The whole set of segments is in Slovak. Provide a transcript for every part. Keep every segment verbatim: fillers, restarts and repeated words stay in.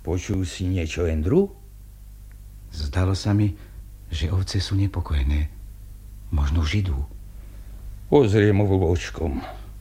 Počul si niečo, Andrew? Zdalo sa mi, že ovce sú nepokojné. Možno už idú. Pozriem vlvočkom.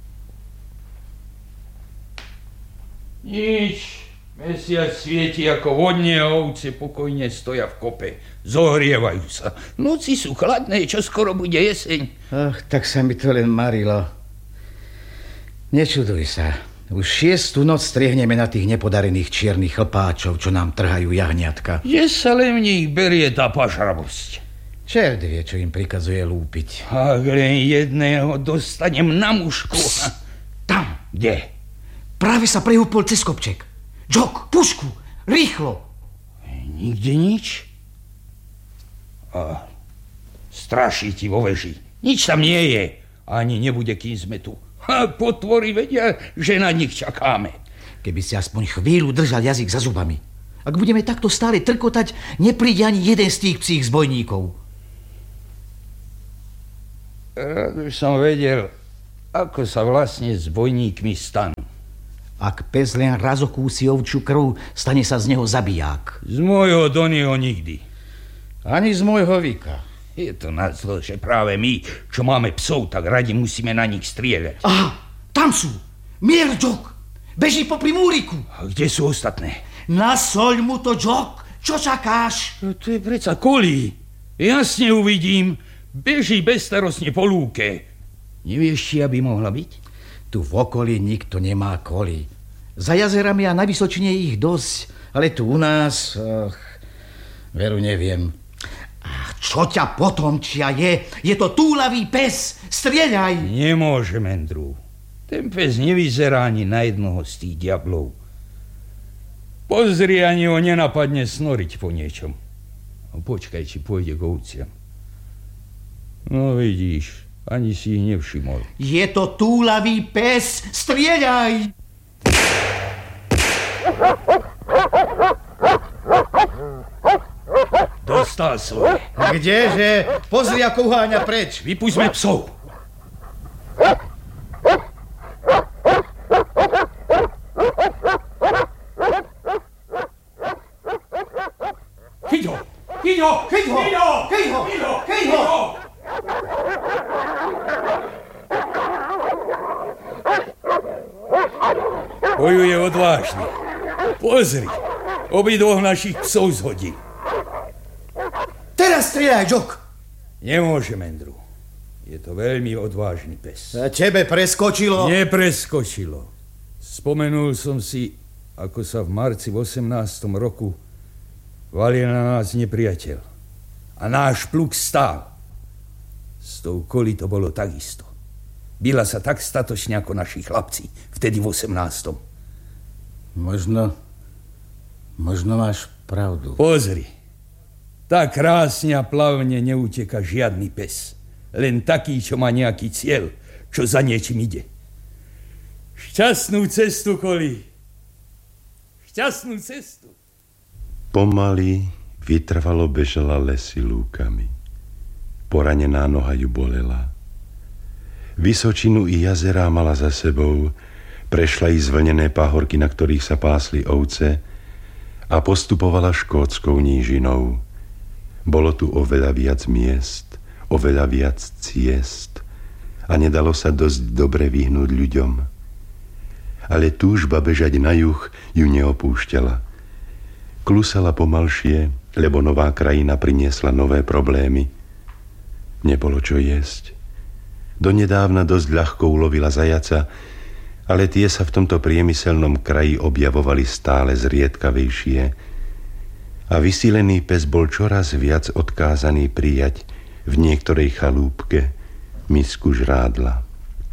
Nič. Mesiac svieti ako vodne a ovce pokojne stoja v kope. Zohrievajú sa. Noci sú chladné, čo skoro bude jeseň. Ach, tak sa mi to len marilo. Nečuduj sa. Už šiestu noc striehneme na tých nepodarených čiernych chlpáčov, čo nám trhajú jahniatka. Kde sa len v nich berie tá pažravosť? Čert vie, čo im prikazuje lúpiť. Ak len jedného dostanem na mušku. Tam. Kde? Práve sa prehúpol cez kopček. Džok, pušku, rýchlo. Nikde nič? A straší ti vo veži. Nič tam nie je. Ani nebude, kým sme tu. A potvory vedia, že na nich čakáme. Keby si aspoň chvíľu držal jazyk za zubami. Ak budeme takto stále trkotať, nepríde ani jeden z tých psích zbojníkov. Rád už som vedel, ako sa vlastne zbojníkmi stanú. Ak pes len raz okúsi ovčiu krv, stane sa z neho zabiják. Z môjho Donnyho nikdy. Ani z môjho Vika. Je to nazlo, že práve my, čo máme psov, tak radi musíme na nich strieľať. Aha, tam sú. Mier, Džok. Beží popri múriku. A kde sú ostatné? Nasoľ mu to, Džok. Čo čakáš? No to je predsa Kolí. Jasne uvidím. Beží bezstarostne po lúke. Nevieš, či aby mohla byť? Tu v okolí nikto nemá kolí. Za jazerami a na Vysočine ich dosť, ale tu u nás, ach, veru neviem. Ach, čo ťa potomčia je? Je to túlavý pes, strieľaj! Nemôžem, Andrew. Ten pes nevyzerá ani na jednoho z tých diablov. Pozri, ani ho nenapadne snoriť po niečom. No, počkaj, či pôjde k ovciam. No vidíš, ani si ich nevšimol. Je to túlavý pes, strieľaj! Dostal svoje. Kdeže? Pozri, ako uháňa preč. Vypúšťme psov. Chyť ho! Chyť ho! Chyť ho! Chyť ho! Chyť ho! Chyť ho! Chyť ho! Bojuje odvážne. Pozri, obidvoch našich psov zhodí. Teraz strieľaj, Džok. Nemôžem, Andrew. Je to veľmi odvážny pes. A tebe preskočilo? Nepreskočilo. Spomenul som si, ako sa v marci v osemnástom roku valil na nás nepriateľ. A náš pluk stál. S tou Kolí to bolo takisto. Bila sa tak statočne ako naši chlapci, vtedy v osemnástom. Možno, možno máš pravdu. Pozri, tak krásne a plavne neuteka žiadny pes. Len taký, čo má nejaký cieľ, čo za niečím ide. Šťastnú cestu, Kolí. Šťastnú cestu. Pomaly, vytrvalo bežala lesy lúkami. Poranená noha ju bolela. Vysočinu i jazerá mala za sebou, prešla i zvlnené pahorky, na ktorých sa pásli ovce a postupovala škótskou nížinou. Bolo tu oveľa viac miest, oveľa viac ciest a nedalo sa dosť dobre vyhnúť ľuďom. Ale túžba bežať na juh ju neopúšťala. Klusala pomalšie, lebo nová krajina priniesla nové problémy. Nebolo čo jesť. Donedávna dosť ľahko ulovila zajaca, ale tie sa v tomto priemyselnom kraji objavovali stále zriedkavejšie a vysílený pes bol čoraz viac odkázaný prijať v niektorej chalúbke misku žrádla.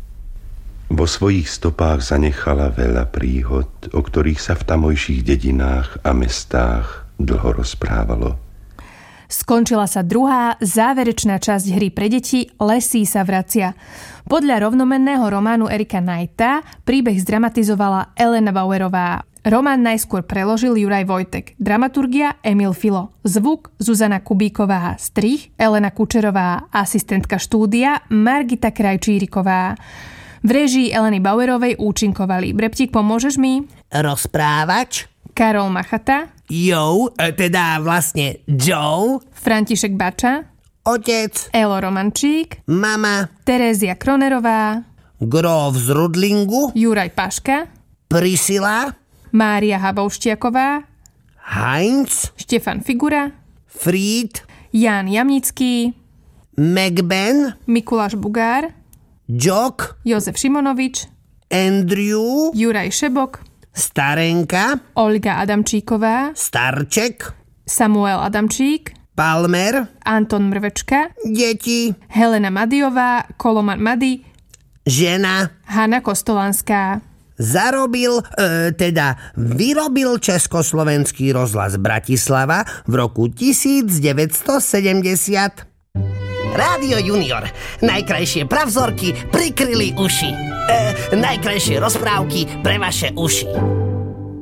Vo svojich stopách zanechala veľa príhod, o ktorých sa v tamojších dedinách a mestách dlho rozprávalo. Skončila sa druhá, záverečná časť hry pre deti Lesí sa vracia. Podľa rovnomenného románu Erika Knighta príbeh zdramatizovala Elena Bauerová. Román najskôr preložil Juraj Vojtek, dramaturgia Emil Filo, zvuk Zuzana Kubíková, strih Elena Kučerová, asistentka štúdia Margita Krajčíriková. V réžii Eleny Bauerovej účinkovali. Breptík, pomôžeš mi? Rozprávač, Karol Machata, Jo, teda vlastne Joe, František Bača, otec, Elo Romančík, mama, Terézia Kronerová, Grof z Rudlingu, Juraj Paška, Priscila, Mária Habouštiaková, Heinz, Štefan Figura, Fried, Ján Jamnický, McBen, Mikuláš Bugár, Jock, Jozef Šimonovič, Andrew, Juraj Šebok, Starenka, Olga Adamčíková, Starček, Samuel Adamčík, Palmer, Anton Mrvečka, deti, Helena Madiová, Koloman Madi, žena. Hanna Kostolanská. Zarobil, e, teda vyrobil Československý rozhlas Bratislava v roku devätnásťsedemdesiat. Rádio Junior. Najkrajšie pravzorky prikryli uši. E, najkrajšie rozprávky pre vaše uši.